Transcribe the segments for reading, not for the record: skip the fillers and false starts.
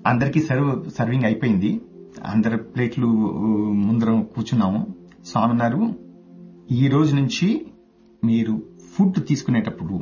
అందరికీ సర్వింగ్ అయిపోయింది. అందరి ప్లేట్లు ముందర కూర్చున్నాము. స్వామి అన్నారు, ఈ రోజు నుంచి మీరు ఫుడ్ తీసుకునేటప్పుడు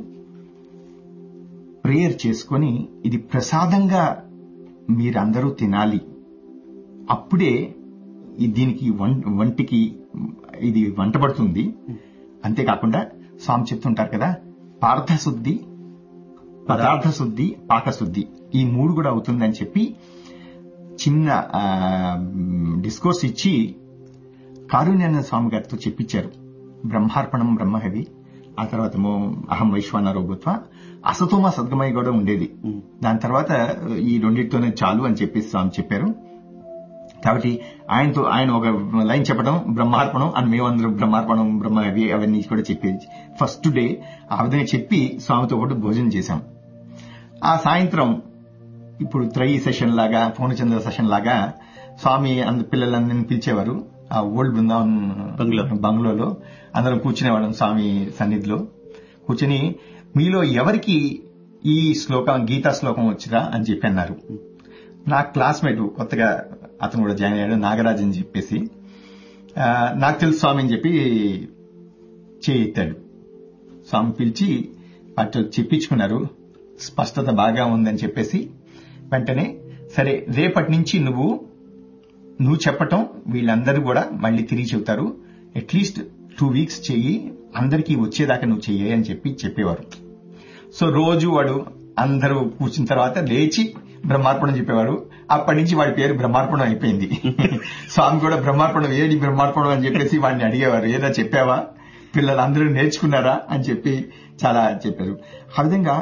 ప్రేయర్ చేసుకొని ఇది ప్రసాదంగా మీరందరూ తినాలి. అప్పుడే దీనికి వంటికి ఇది వంట పడుతుంది. అంతేకాకుండా స్వామి చెప్తుంటారు కదా, పార్థశుద్ధి, పదార్థ శుద్ధి, పాకశుద్ధి, ఈ 3 కూడా అవుతుందని చెప్పి చిన్న డిస్కోర్స్ ఇచ్చి కారుణ్యానంద స్వామి గారితో చెప్పించారు. బ్రహ్మార్పణం బ్రహ్మహవి, ఆ తర్వాత అహం వైశ్వానరో భూత్వ, అసతోమ సద్గమయ కూడా ఉండేది. దాని తర్వాత ఈ రెండింటితోనే చాలు అని చెప్పేసి స్వామి చెప్పారు. కాబట్టి ఆయన ఒక లైన్ చెప్పడం బ్రహ్మార్పణం అని, మేమందరం బ్రహ్మార్పణం బ్రహ్మహవి అవన్నీ కూడా చెప్పేది. ఫస్ట్ డే ఆ విధంగా చెప్పి స్వామితో పాటు భోజనం చేశాం. ఆ సాయంత్రం ఇప్పుడు త్రయీ సెషన్ లాగా, పూర్ణచంద్ర సెషన్ లాగా స్వామి పిల్లలందరినీ పిలిచేవారు. ఆ ఓల్డ్ బృందావన్ బంగ్లోలో అందరం కూర్చునేవాళ్ళం. స్వామి సన్నిధిలో కూర్చుని, మీలో ఎవరికి ఈ శ్లోకం, గీతా శ్లోకం వచ్చిరా అని చెప్పి అన్నారు. నా క్లాస్మేట్ కొత్తగా అతను కూడా జాయిన్ అయ్యాడు, నాగరాజ్ అని చెప్పేసి, నాకు తెలుసు స్వామి అని చెప్పి చేయెత్తాడు. స్వామి పిలిచి అటు చెప్పించుకున్నారు. స్పష్టత బాగా ఉందని చెప్పేసి వెంటనే, సరే రేపటి నుంచి నువ్వు చెప్పటం వీళ్ళందరూ కూడా మళ్ళీ తిరిగి చెబుతారు, అట్లీస్ట్ 2 weeks చెయ్యి, అందరికీ వచ్చేదాకా నువ్వు చెయ్యి అని చెప్పేవారు. సో రోజు వాడు అందరూ కూర్చున్న తర్వాత లేచి బ్రహ్మార్పణం చెప్పేవాడు. అప్పటి నుంచి వాడి పేరు బ్రహ్మార్పణం అయిపోయింది. స్వామి కూడా బ్రహ్మార్పణం, ఏడి బ్రహ్మార్పణం అని చెప్పేసి వాడిని అడిగేవారు, ఏదా చెప్పావా, పిల్లలందరూ నేర్చుకున్నారా అని చెప్పి చాలా చెప్పారు. ఆ విధంగా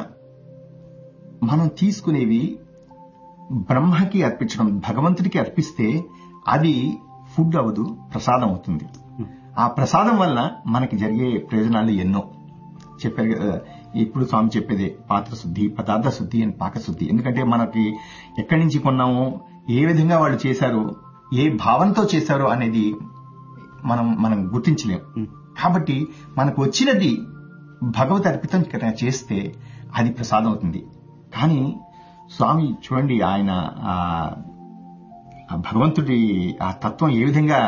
మనం తీసుకునేవి బ్రహ్మకి అర్పించడం, భగవంతుడికి అర్పిస్తే అది ఫుడ్ అవదు, ప్రసాదం అవుతుంది. ఆ ప్రసాదం వల్ల మనకి జరిగే ప్రయోజనాలు ఎన్నో చెప్పారు కదా. ఇప్పుడు స్వామి చెప్పేదే పాత్ర శుద్ధి, పదార్థ శుద్ధి అండ్ పాకశుద్ధి. ఎందుకంటే మనకి ఎక్కడి నుంచి కొన్నామో, ఏ విధంగా వాళ్ళు చేశారో, ఏ భావంతో చేశారో అనేది మనం గుర్తించలేం. కాబట్టి మనకు వచ్చినది భగవత్ అర్పితం చేస్తే అది ప్రసాదం అవుతుంది. కానీ స్వామి చూడండి, ఆయన భగవంతుడి ఆ తత్వం ఏ విధంగా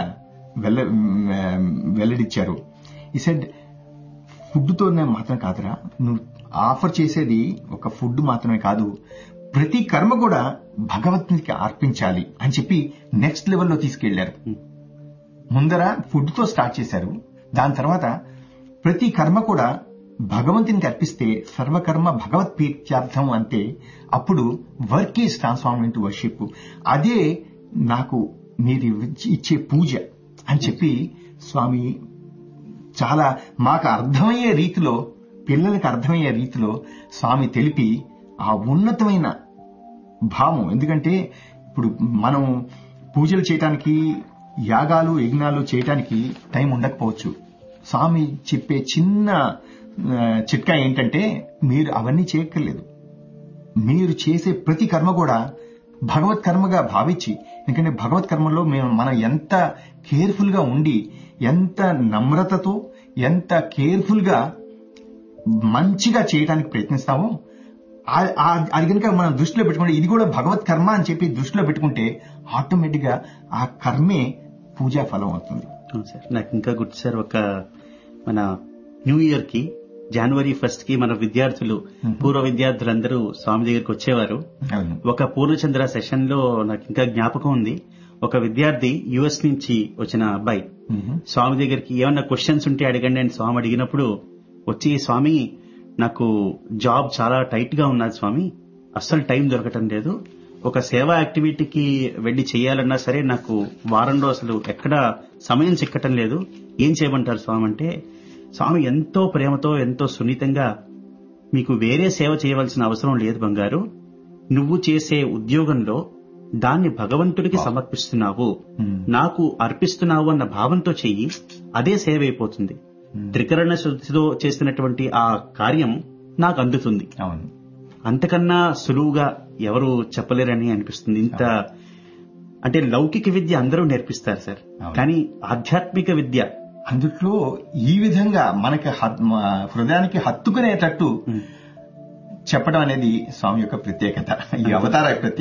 వెల్లడిచ్చారు. ఈ సెడ్, ఫుడ్తోనే మాత్రం కాదురా, నువ్వు ఆఫర్ చేసేది ఒక ఫుడ్ మాత్రమే కాదు, ప్రతి కర్మ కూడా భగవంతునికి అర్పించాలి అని చెప్పి నెక్స్ట్ లెవెల్లో తీసుకెళ్లారు. ముందర ఫుడ్ తో స్టార్ట్ చేశారు. దాని తర్వాత ప్రతి కర్మ కూడా భగవంతునికి అర్పిస్తే సర్వకర్మ భగవత్ ప్రీత్యార్థం అంటే అప్పుడు work is transform into worship. అదే నాకు మీరు ఇచ్చే పూజ అని చెప్పి స్వామి చాలా మాకు అర్థమయ్యే రీతిలో, పిల్లలకి అర్థమయ్యే రీతిలో స్వామి తెలిపి ఆ ఉన్నతమైన భావం. ఎందుకంటే ఇప్పుడు మనం పూజలు చేయటానికి, యాగాలు యజ్ఞాలు చేయటానికి టైం ఉండకపోవచ్చు. స్వామి చెప్పే చిన్న చిట్కా ఏంటంటే, మీరు అవన్నీ చేయక్కర్లేదు, మీరు చేసే ప్రతి కర్మ కూడా భగవత్ కర్మగా భావించి, ఎందుకంటే భగవత్ కర్మలో మనం ఎంత కేర్ఫుల్ గా ఉండి, ఎంత నమ్రతతో, ఎంత కేర్ఫుల్ గా మంచిగా చేయడానికి ప్రయత్నిస్తామో, అది కనుక మనం దృష్టిలో పెట్టుకుంటే, ఇది కూడా భగవత్ కర్మ అని చెప్పి దృష్టిలో పెట్టుకుంటే ఆటోమేటిక్ గా ఆ కర్మే పూజా ఫలం అవుతుంది. సార్, నాకు ఇంకా గుర్తు సార్, ఒక మన న్యూ ఇయర్ కి జనవరి 1st కి మన విద్యార్థులు, పూర్వ విద్యార్థులందరూ స్వామి దగ్గరికి వచ్చేవారు. ఒక పూర్ణచంద్ర సెషన్ లో నాకు ఇంకా జ్ఞాపకం ఉంది, ఒక విద్యార్థి యుఎస్ నుంచి వచ్చిన అబ్బాయి స్వామి దగ్గరికి ఏమన్నా క్వశ్చన్స్ ఉంటే అడగండి అని స్వామి అడిగినప్పుడు వచ్చి, స్వామి నాకు జాబ్ చాలా టైట్ గా ఉన్నది స్వామి, అస్సలు టైం దొరకటం లేదు, ఒక సేవా యాక్టివిటీకి వెళ్లి చేయాలన్నా సరే నాకు వారంలో అసలు ఎక్కడ సమయం చిక్కటం లేదు, ఏం చేయమంటారు స్వామి అంటే, స్వామి ఎంతో ప్రేమతో, ఎంతో సున్నితంగా, మీకు వేరే సేవ చేయవలసిన అవసరం లేదు బంగారు, నువ్వు చేసే ఉద్యోగంలో దాన్ని భగవంతుడికి సమర్పిస్తున్నావు, నాకు అర్పిస్తున్నావు అన్న భావంతో చెయ్యి, అదే సేవ అయిపోతుంది. త్రికరణ శుద్ధితో చేసినటువంటి ఆ కార్యం నాకు అందుతుంది. అంతకన్నా సులువుగా ఎవరు చెప్పలేరని అనిపిస్తుంది. ఇంత అంటే లౌకిక విద్య అందరూ నేర్పిస్తారు సార్, కానీ ఆధ్యాత్మిక విద్య అందుట్లో ఈ విధంగా మనకి హృదయానికి హత్తుకునేటట్టు చెప్పడం అనేది స్వామి యొక్క ప్రత్యేకత, ఈ అవతార ప్రత్యేకత.